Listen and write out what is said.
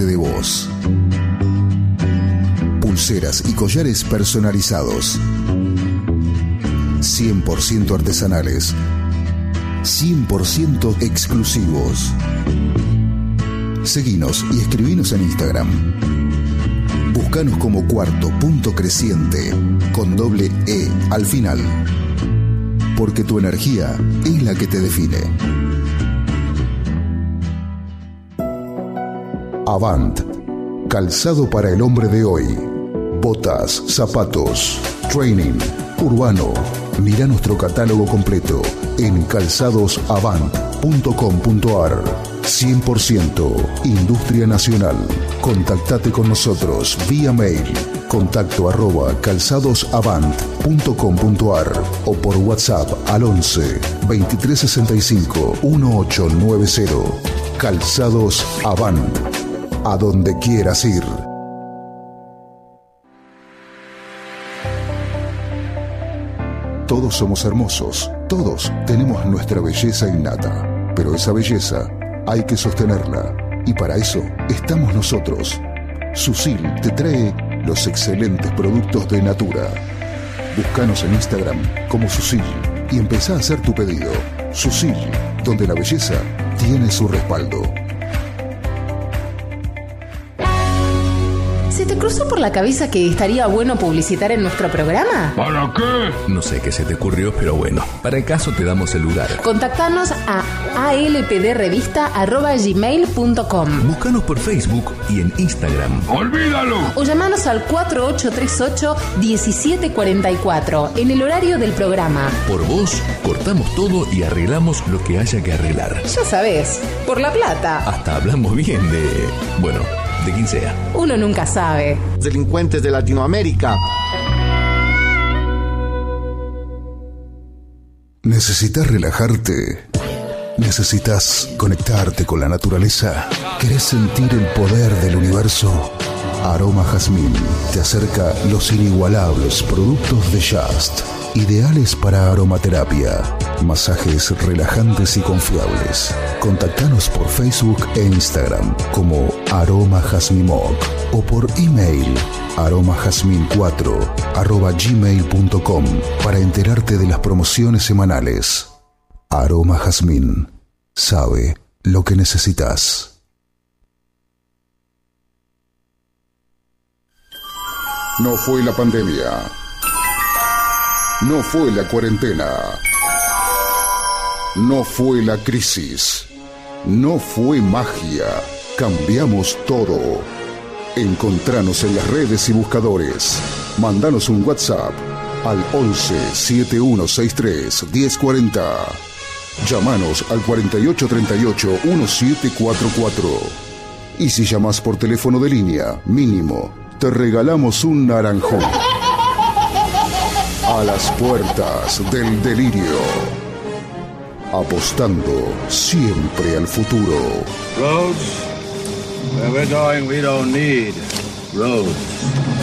parte de vos. Pulseras y collares personalizados. 100% artesanales. 100% exclusivos. Seguinos y escribinos en Instagram. Búscanos como Cuarto.Creciente con doble E al final. Porque tu energía es la que te define. Avant. Calzado para el hombre de hoy. Botas, zapatos, training, urbano. Mira nuestro catálogo completo en calzadosavant.com.ar. 100% Industria Nacional. Contactate con nosotros vía mail. contacto@calzadosavant.com.ar o por WhatsApp al 11 2365 1890. Calzados Avant. A donde quieras ir. Todos somos hermosos, todos tenemos nuestra belleza innata, pero esa belleza hay que sostenerla y para eso estamos nosotros. Susil te trae los excelentes productos de Natura. Búscanos en Instagram como Susil y empezá a hacer tu pedido. Susil, donde la belleza tiene su respaldo. ¿Se te cruzó por la cabeza que estaría bueno publicitar en nuestro programa? ¿Para qué? No sé qué se te ocurrió, pero bueno, para el caso te damos el lugar. Contactanos a alpdrevista@gmail.com. Búscanos por Facebook y en Instagram. ¡Olvídalo! O llamanos al 4838-1744 en el horario del programa. Por vos, cortamos todo y arreglamos lo que haya que arreglar. Ya sabés, por la plata. Hasta hablamos bien de... bueno, de quien sea. Uno nunca sabe. Delincuentes de Latinoamérica. ¿Necesitas relajarte? ¿Necesitas conectarte con la naturaleza? ¿Querés sentir el poder del universo? Aroma Jazmín te acerca los inigualables productos de Just, ideales para aromaterapia, masajes relajantes y confiables. Contactanos por Facebook e Instagram como Aroma Jazmimoc o por email aromajazmin4@gmail.com para enterarte de las promociones semanales. Aroma Jazmín sabe lo que necesitas. No fue la pandemia. No fue la cuarentena. No fue la crisis. No fue magia. Cambiamos todo. Encontranos en las redes y buscadores. Mandanos un WhatsApp al 11 7163 1040. Llámanos al 4838 1744. Y si llamas por teléfono de línea, mínimo, te regalamos un naranjón. A las puertas del delirio. Apostando siempre al futuro. Roads, where we're going, we don't need roads.